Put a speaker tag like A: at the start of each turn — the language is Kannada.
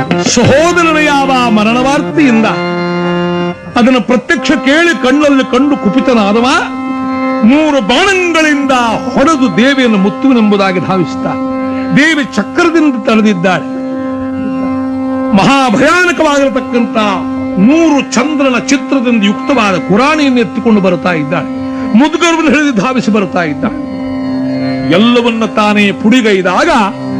A: ಸಹೋದರನ ಯಾವ ಮರಣವಾರ್ತೆಯಿಂದ ಅದನ್ನು ಪ್ರತ್ಯಕ್ಷ ಕೇಳಿ ಕಣ್ಣಲ್ಲಿ ಕಂಡು ಕುಪಿತನಾದವ 3 ಬಾಣಗಳಿಂದ ಹೊಡೆದು ದೇವಿಯನ್ನು ಮುತ್ತುವೆಂಬುದಾಗಿ ಧಾವಿಸಿದ. ದೇವಿ ಚಕ್ರದಿಂದ ತಳೆದಿದ್ದಾಳೆ. ಮಹಾಭಯಾನಕವಾಗಿರತಕ್ಕಂಥ 3 ಚಂದ್ರನ ಚಿತ್ರದಿಂದ ಯುಕ್ತವಾದ ಕುರಾಣಿಯನ್ನು ಎತ್ತಿಕೊಂಡು ಬರುತ್ತಾ ಇದ್ದಾಳೆ. ಮುದ್ಗರವನ್ನು ಹಿಡಿದು ಧಾವಿಸಿ ಬರುತ್ತಾ ಇದ್ದಾಳೆ. ಎಲ್ಲವನ್ನ ತಾನೇ ಪುಡಿಗೈದಾಗ